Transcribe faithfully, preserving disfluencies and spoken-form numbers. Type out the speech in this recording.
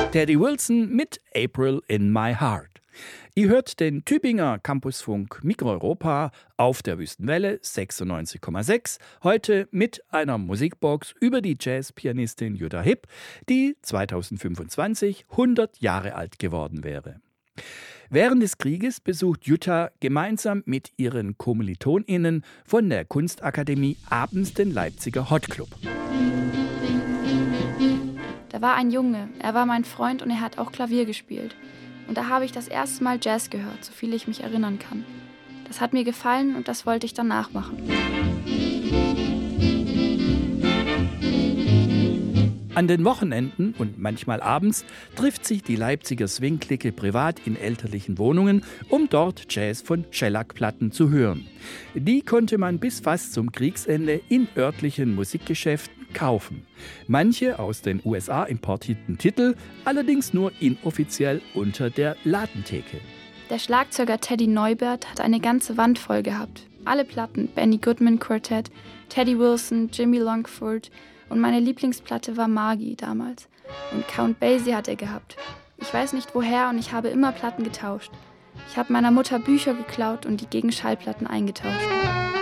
Teddy Wilson mit April in My Heart. Ihr hört den Tübinger Campusfunk Mikroeuropa auf der Wüstenwelle sechsundneunzig Komma sechs. Heute mit einer Musikbox über die Jazzpianistin Jutta Hipp, die zweitausendfünfundzwanzig hundert Jahre alt geworden wäre. Während des Krieges besucht Jutta gemeinsam mit ihren KommilitonInnen von der Kunstakademie abends den Leipziger Hot Club. Da war ein Junge, er war mein Freund und er hat auch Klavier gespielt. Und da habe ich das erste Mal Jazz gehört, so viel ich mich erinnern kann. Das hat mir gefallen und das wollte ich dann nachmachen. An den Wochenenden und manchmal abends trifft sich die Leipziger Swing-Clique privat in elterlichen Wohnungen, um dort Jazz von Shellac-Platten zu hören. Die konnte man bis fast zum Kriegsende in örtlichen Musikgeschäften kaufen. Manche aus den U S A importierten Titel, allerdings nur inoffiziell unter der Ladentheke. Der Schlagzeuger Teddy Neubert hat eine ganze Wand voll gehabt. Alle Platten, Benny Goodman Quartet, Teddy Wilson, Jimmy Longford und meine Lieblingsplatte war Margie damals. Und Count Basie hat er gehabt. Ich weiß nicht woher und ich habe immer Platten getauscht. Ich habe meiner Mutter Bücher geklaut und die gegen Schallplatten eingetauscht.